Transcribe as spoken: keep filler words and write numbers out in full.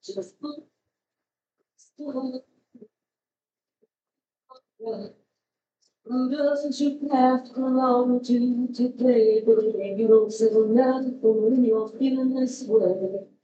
Just look, still, who doesn't you have to belong to to play, but you don't settle nothing when you're feeling this way.